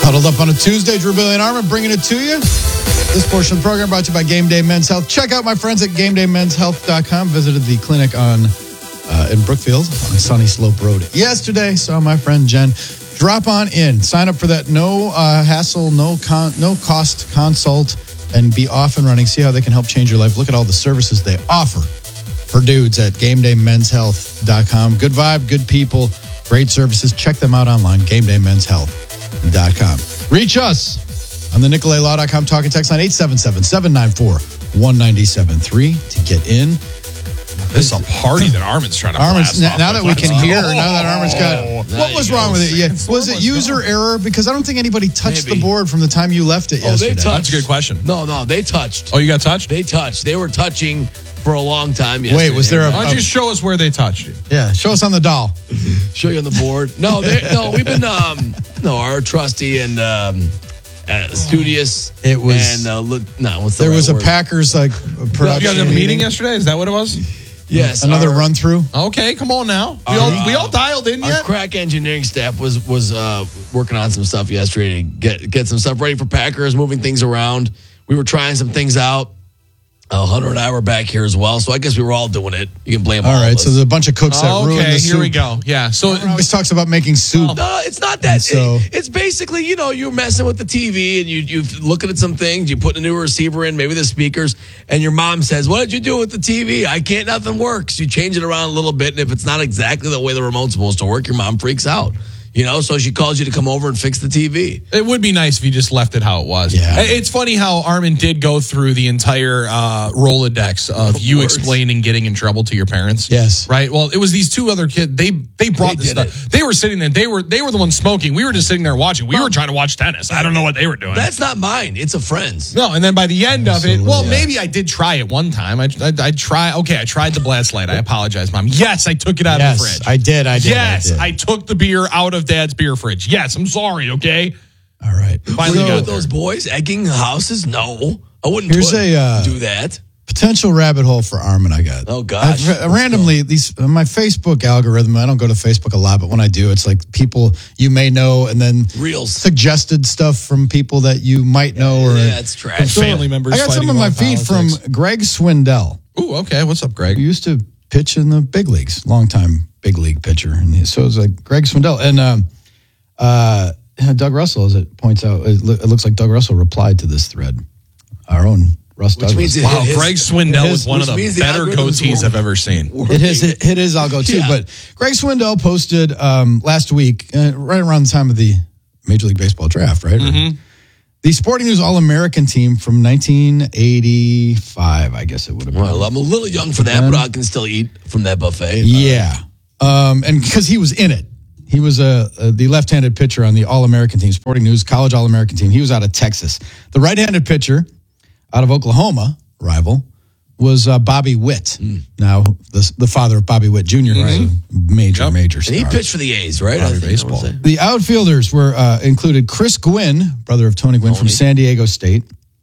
Huddled up on a Tuesday, Drew Billy and Armin bringing it to you. This portion of the program brought to you by Game Day Men's Health. Check out my friends at GameDayMen'sHealth.com. Visited the clinic in Brookfield on Sunny Slope Road yesterday. Saw my friend Jen. Drop on in. Sign up for that no hassle, no cost consult, and be off and running. See how they can help change your life. Look at all the services they offer for dudes at GameDayMen'sHealth.com. Good vibe, good people, great services. Check them out online, GameDayMen'sHealth.com. Reach us on the NicoletLaw.com talking text line 877-794-1973 to get in. This is a party that Armin's trying to blast off. Now that we can hear, now that Armin's got... What was wrong with it? Yeah. Was it user error? Because I don't think anybody touched the board from the time you left it yesterday. That's a good question. No, they touched. Oh, you got touched? They touched. They were touching for a long time yesterday. Wait, was there Why don't you show us where they touched you? Yeah, show us on the doll. Show you on the board. No, we've been... our trustee and... studious. It was... There was a Packers production. You got a meeting yesterday? Is that what it was? Yes. Another run through? Okay, come on now. We all dialed in yet? Our crack engineering staff was working on some stuff yesterday to get some stuff ready for Packers, moving things around. We were trying some things out. Hunter and I were back here as well, so I guess we were all doing it. You can blame all of us. So there's a bunch of cooks that ruined the soup. Here we go. Yeah. So it always talks about making soup. No, it's not that. It's basically, you're messing with the TV and you're looking at some things. You put a new receiver in, maybe the speakers, and your mom says, "What did you do with the TV? Nothing works." You change it around a little bit, and if it's not exactly the way the remote's supposed to work, your mom freaks out. So she calls you to come over and fix the TV. It would be nice if you just left it how it was. Yeah. It's funny how Armin did go through the entire Rolodex of you explaining getting in trouble to your parents. Yes. Right? Well, it was these two other kids. They brought this stuff. They were sitting there. They were the ones smoking. We were just sitting there watching. We were trying to watch tennis. I don't know what they were doing. That's not mine. It's a friend's. No, and then by the end of it, maybe I did try it one time. I tried the Blast Light. I apologize, Mom. Yes, I took it out of the fridge. I did. Yes, I took the beer out of Dad's beer fridge. Yes, I'm sorry, okay? All right. Finally got with those boys egging houses? No. I wouldn't do that. Potential rabbit hole for Armin I got. Oh, gosh. Randomly, my Facebook algorithm, I don't go to Facebook a lot, but when I do, it's like people you may know and then Reels. Suggested stuff from people that you might know. It's trash. Family members. I got some on my feed from Greg Swindell. Ooh, okay. What's up, Greg? He used to pitch in the big leagues, longtime big league pitcher. And so it's like Greg Swindell. And Doug Russell, as it points out, it looks like Doug Russell replied to this thread. Our own Russ Douglas. Wow, Greg Swindell is one of the better goatees I've ever seen. It is, I'll go too. Yeah. But Greg Swindell posted last week, right around the time of the Major League Baseball draft, right? Mm-hmm. The Sporting News All-American team from 1985, I guess it would have been. Well, I'm a little young for that, but I can still eat from that buffet. Yeah. And because he was in it. He was the left-handed pitcher on the All-American team, Sporting News College All-American team. He was out of Texas. The right-handed pitcher out of Oklahoma, rival, was Bobby Witt. Now, the father of Bobby Witt Jr., right? Major star. And he pitched for the A's, right? Baseball. The outfielders were included Chris Gwynn, brother of Tony Gwynn from San Diego State.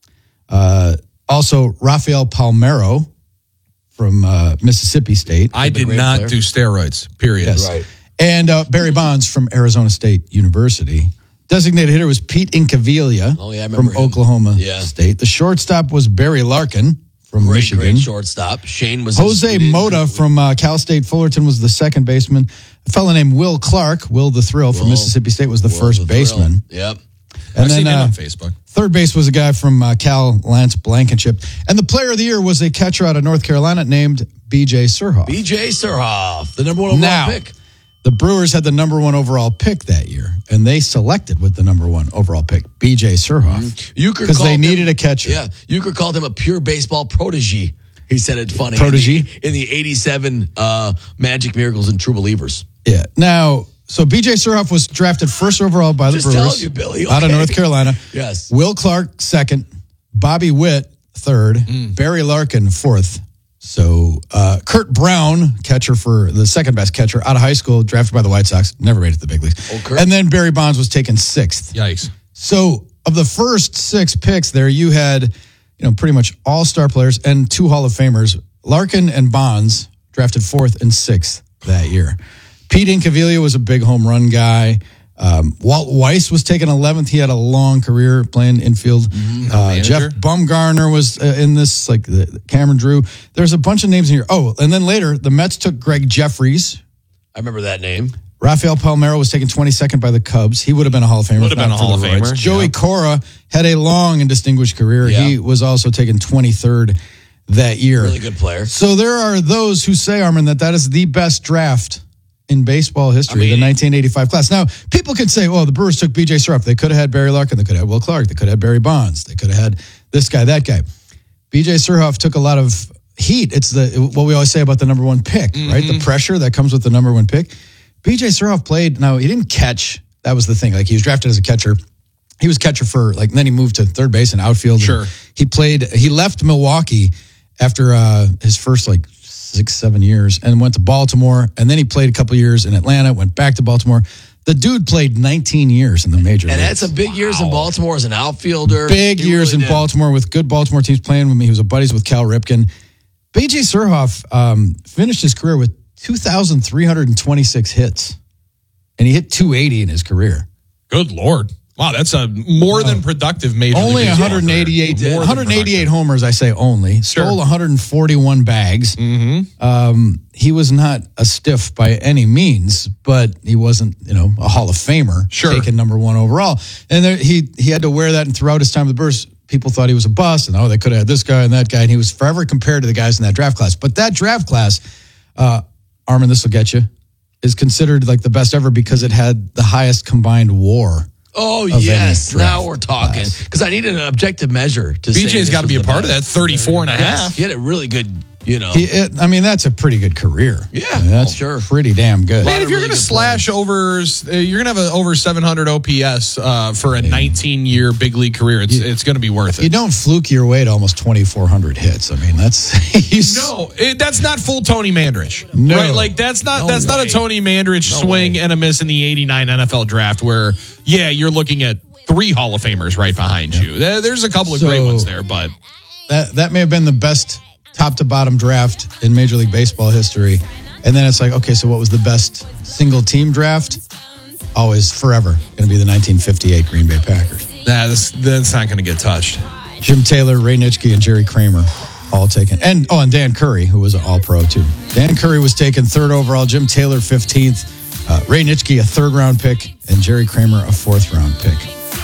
Also, Rafael Palmeiro from Mississippi State. I did not do steroids, period. Yes. Right. And Barry Bonds from Arizona State University. Designated hitter was Pete Incaviglia from Oklahoma State. The shortstop was Barry Larkin from Michigan. Great shortstop. Shane was Jose Mota from Cal State Fullerton was the second baseman. A fellow named Will Clark, Will the Thrill from Mississippi State, was the first baseman. Yep. And I've seen him on Facebook. Third base was a guy from Cal, Lance Blankenship. And the player of the year was a catcher out of North Carolina named B.J. Surhoff. B.J. Surhoff, the number one overall pick. The Brewers had the number one overall pick that year, and they selected with the number one overall pick, B.J. Surhoff, because they needed a catcher. Yeah, Euchre called him a pure baseball protege. He said it funny. Protege? In the 87 Magic Miracles and True Believers. Yeah. Now, so B.J. Surhoff was drafted first overall by the Brewers. Just telling you, Billy. Out of North Carolina. Yes. Will Clark, second. Bobby Witt, third. Barry Larkin, fourth. So Kurt Brown, catcher for the second best catcher out of high school, drafted by the White Sox, never made it to the big leagues. And then Barry Bonds was taken sixth. Yikes. So of the first six picks there, you had pretty much all-star players and two Hall of Famers. Larkin and Bonds drafted fourth and sixth that year. Pete Incaviglia was a big home run guy. Walt Weiss was taken 11th. He had a long career playing infield. Jeff Bumgarner was in this, like Cameron Drew. There's a bunch of names in here. Oh, and then later, the Mets took Greg Jeffries. I remember that name. Rafael Palmeiro was taken 22nd by the Cubs. He would have been a Hall of Famer. Would have been a Hall of Famer. Joey Cora had a long and distinguished career. Yeah. He was also taken 23rd that year. Really good player. So there are those who say, Armin, that is the best draft in baseball history, the 1985 class. Now, people could say, well, the Brewers took B.J. Surratt. They could have had Barry Larkin. They could have had Will Clark. They could have had Barry Bonds. They could have had this guy, that guy. B.J. Surhoff took a lot of heat. It's what we always say about the number one pick, right? The pressure that comes with the number one pick. B.J. Surhoff played. Now, he didn't catch. That was the thing. Like, he was drafted as a catcher. He was catcher for, and then he moved to third base and outfield. Sure. He left Milwaukee after his first, 6-7 years and went to Baltimore. And then he played a couple years in Atlanta, went back to Baltimore. The dude played 19 years in the major leagues. And that's some big years in Baltimore as an outfielder. Big years in Baltimore with good Baltimore teams playing with me. He was buddies with Cal Ripken. B.J. Surhoff finished his career with 2,326 hits. And he hit 280 in his career. Good Lord. Wow, that's a more than productive major league. Only 188 homers, I say only. Stole 141 bags. He was not a stiff by any means, but he wasn't, a Hall of Famer. Taken number one overall. And he had to wear that, and throughout his time with the Brewers, people thought he was a bust, and they could have had this guy and that guy, and he was forever compared to the guys in that draft class. But that draft class, Armin, this will get you, is considered like the best ever because it had the highest combined WAR. Oh, yes. Now we're talking. Because I needed an objective measure to say BJ's got to be a part of that, 34 and a half. He had a really good, that's a pretty good career. Yeah. That's pretty damn good. Man, if you're going to slash overs, you're going to have over 700 OPS for a 19-year big league career. It's going to be worth it. You don't fluke your way to almost 2,400 hits. I mean, that's... that's not full Tony Mandrich. No. Right? That's not a Tony Mandrich swing and a miss in the 89 NFL draft where, you're looking at 3 Hall of Famers right behind you. There's a couple of great ones there, but... That may have been the best top to bottom draft in Major League Baseball history. And then it's like, okay, so what was the best single team draft? Always, forever, going to be the 1958 Green Bay Packers. That's not going to get touched. Jim Taylor, Ray Nitschke, and Jerry Kramer all taken. And Dan Curry, who was an all-pro too. Dan Curry was taken 3rd overall, Jim Taylor 15th, Ray Nitschke a 3rd round pick, and Jerry Kramer a 4th round pick.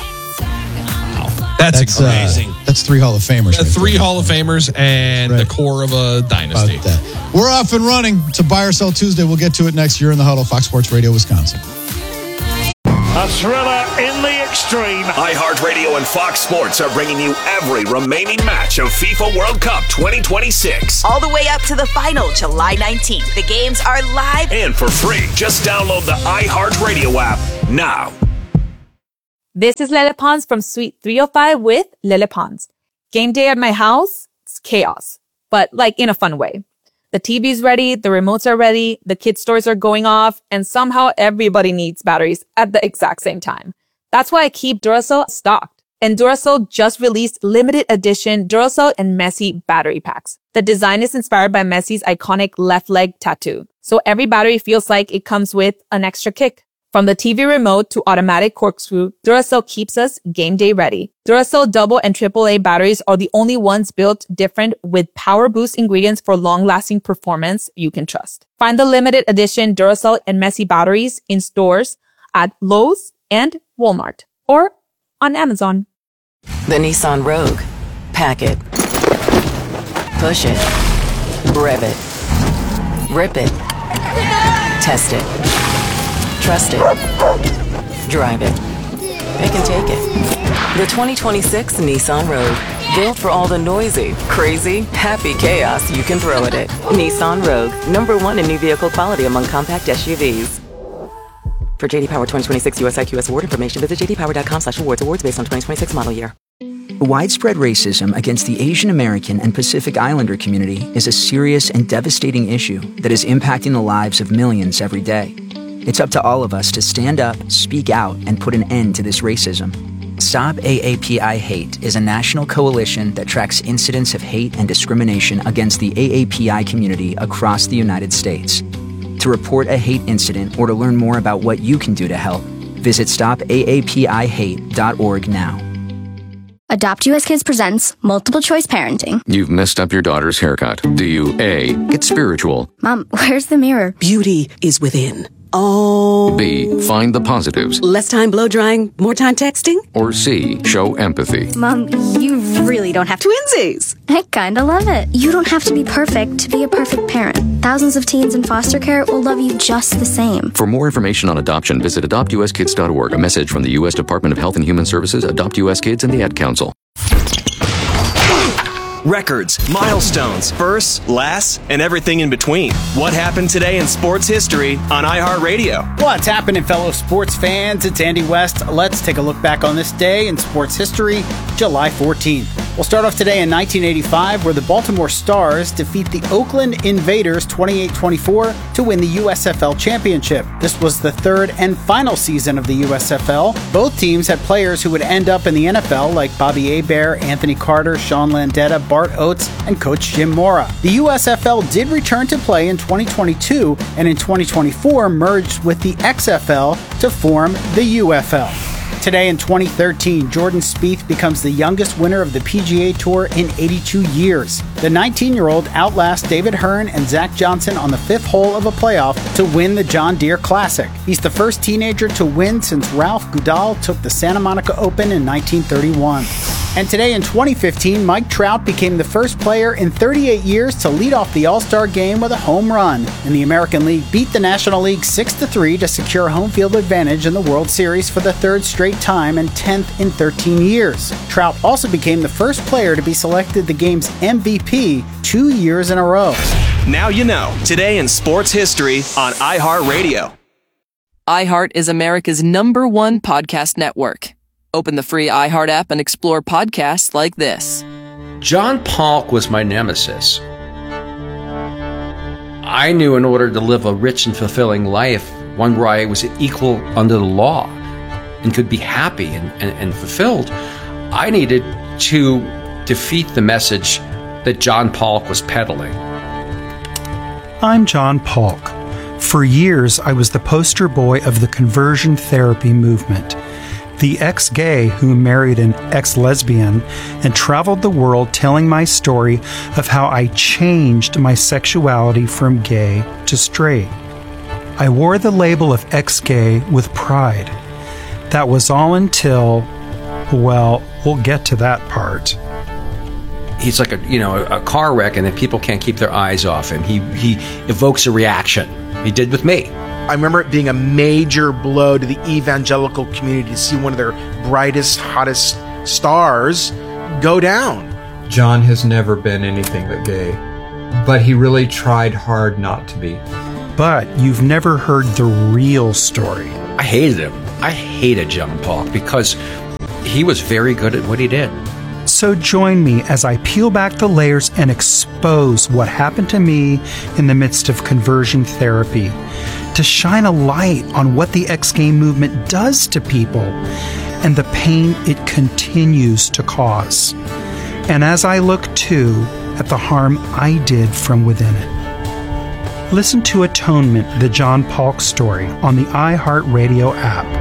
That's amazing. That's 3 Hall of Famers. 3 Hall of Famers and the core of a dynasty. We're off and running to Buy or Sell Tuesday. We'll get to it next year in the Huddle, Fox Sports Radio, Wisconsin. A thriller in the extreme. iHeartRadio and Fox Sports are bringing you every remaining match of FIFA World Cup 2026. All the way up to the final, July 19th. The games are live and for free. Just download the iHeartRadio app now. This is Lele Pons from Suite 305 with Lele Pons. Game day at my house, it's chaos, but in a fun way. The TV's ready, the remotes are ready, the kids' toys are going off, and somehow everybody needs batteries at the exact same time. That's why I keep Duracell stocked. And Duracell just released limited edition Duracell and Messi battery packs. The design is inspired by Messi's iconic left leg tattoo. So every battery feels like it comes with an extra kick. From the TV remote to automatic corkscrew, Duracell keeps us game day ready. Duracell double and AAA batteries are the only ones built different with power boost ingredients for long-lasting performance you can trust. Find the limited edition Duracell and Messi batteries in stores at Lowe's and Walmart or on Amazon. The Nissan Rogue. Pack it. Push it. Rev it. Rip it. Test it. Trust it. Drive it. Pick and take it. The 2026 Nissan Rogue. Built for all the noisy, crazy, happy chaos you can throw at it. Nissan Rogue. #1 in new vehicle quality among compact SUVs. For JD Power 2026 US IQS award information, visit jdpower.com/awards. Awards based on 2026 model year. Widespread racism against the Asian American and Pacific Islander community is a serious and devastating issue that is impacting the lives of millions every day. It's up to all of us to stand up, speak out, and put an end to this racism. Stop AAPI Hate is a national coalition that tracks incidents of hate and discrimination against the AAPI community across the United States. To report a hate incident or to learn more about what you can do to help, Visit stopaapihate.org now. Adopt US Kids presents Multiple Choice Parenting. You've messed up your daughter's haircut. Do you A, get spiritual? Mom, where's the mirror? Beauty is within. Oh. B, find the positives. Less time blow drying, more time texting? Or C, show empathy. Mom, you really don't have to. Twinsies! I kinda love it. You don't have to be perfect to be a perfect parent. Thousands of teens in foster care will love you just the same. For more information on adoption, visit adoptuskids.org. A message from the U.S. Department of Health and Human Services, Adopt U.S. Kids, and the Ad Council. Records, milestones, firsts, lasts, and everything in between. What happened today in sports history on iHeartRadio? What's happening, fellow sports fans? It's Andy West. Let's take a look back on this day in sports history, July 14th. We'll start off today in 1985, where the Baltimore Stars defeat the Oakland Invaders 28-24 to win the USFL Championship. This was the third and final season of the USFL. Both teams had players who would end up in the NFL, like Bobby Hebert, Anthony Carter, Sean Landeta, Bart Oates, and Coach Jim Mora. The USFL did return to play in 2022, and in 2024 merged with the XFL to form the UFL. Today in 2013, Jordan Spieth becomes the youngest winner of the PGA Tour in 82 years. The 19-year-old outlasts David Hearn and Zach Johnson on the fifth hole of a playoff to win the John Deere Classic. He's the first teenager to win since Ralph Goodall took the Santa Monica Open in 1931. And today in 2015, Mike Trout became the first player in 38 years to lead off the All-Star game with a home run. And the American League beat the National League 6-3 to secure home field advantage in the World Series for the third straight time and 10th in 13 years. Trout also became the first player to be selected the game's MVP 2 years in a row. Now you know, today in sports history on iHeartRadio. iHeart is America's #1 podcast network. Open the free iHeart app and explore podcasts like this. John Polk was my nemesis. I knew in order to live a rich and fulfilling life, one where I was equal under the law and could be happy and fulfilled, I needed to defeat the message that John Polk was peddling. I'm John Polk. For years, I was the poster boy of the conversion therapy movement. The ex-gay who married an ex-lesbian and traveled the world telling my story of how I changed my sexuality from gay to straight. I wore the label of ex-gay with pride. That was all until, well, we'll get to that part. He's like a car wreck, and then people can't keep their eyes off him. He evokes a reaction. He did with me. I remember it being a major blow to the evangelical community to see one of their brightest, hottest stars go down. John has never been anything but gay, but he really tried hard not to be. But you've never heard the real story. I hated him. I hated John Polk because he was very good at what he did. So join me as I peel back the layers and expose what happened to me in the midst of conversion therapy, to shine a light on what the ex-gay movement does to people and the pain it continues to cause. And as I look too at the harm I did from within it. Listen to Atonement, the John Polk story on the iHeartRadio app.